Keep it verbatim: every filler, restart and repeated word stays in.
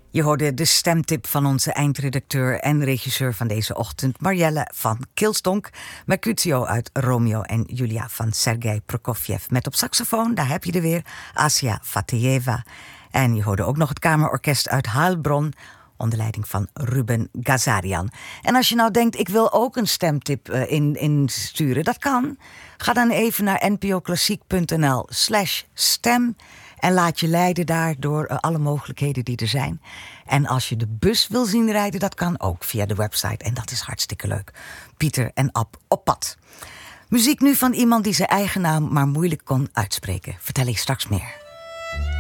Je hoorde de stemtip van onze eindredacteur en regisseur van deze ochtend, Marjelle van Kilstonk. Mercutio uit Romeo en Julia van Sergei Prokofjev. Met op saxofoon, daar heb je er weer, Asia Fateyeva. En je hoorde ook nog het kamerorkest uit Heilbronn, onder leiding van Ruben Gazarian. En als je nou denkt, ik wil ook een stemtip uh, in, insturen, dat kan. Ga dan even naar npoklassiek.nl slash stem en laat je leiden daar door uh, alle mogelijkheden die er zijn. En als je de bus wil zien rijden, dat kan ook via de website. En dat is hartstikke leuk. Pieter en Ab op pad. Muziek nu van iemand die zijn eigen naam maar moeilijk kon uitspreken. Vertel ik straks meer.